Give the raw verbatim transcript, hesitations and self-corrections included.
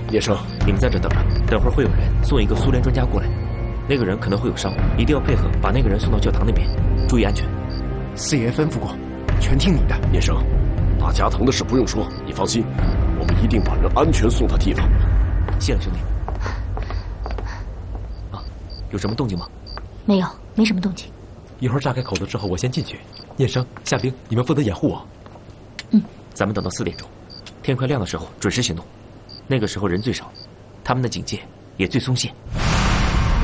叶生， 你们在这等着，等会儿会有人送一个苏联专家过来，那个人可能会有伤，一定要配合把那个人送到教堂那边，注意安全。 四爷吩咐过，全听你的。 叶生，打加藤的事不用说，你放心，我们一定把人安全送到地方。 谢了，兄弟。啊，有什么动静吗？ 没有，没什么动静。 一会儿炸开口子之后，我先进去。叶生、夏冰，你们负责掩护我。 嗯， 咱们等到四点钟，天快亮的时候准时行动。那个时候人最少，他们的警戒也最松懈。